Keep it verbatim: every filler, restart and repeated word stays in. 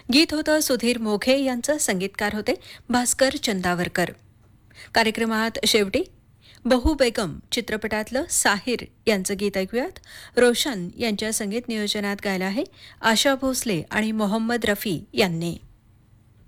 गीत होतं सुधीर मोघे यांचं, संगीतकार होते भास्कर चंदावरकर. कार्यक्रमात शेवटी बहु बेगम चित्रपटातलं साहिर यांचं गीत ऐकूयात. रोशन यांच्या संगीत नियोजनात गायलं आहे आशा भोसले आणि मोहम्मद रफी यांनी.